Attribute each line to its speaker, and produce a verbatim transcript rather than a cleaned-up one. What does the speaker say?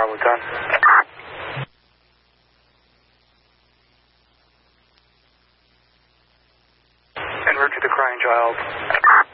Speaker 1: Bravo ten. En route to the crying child.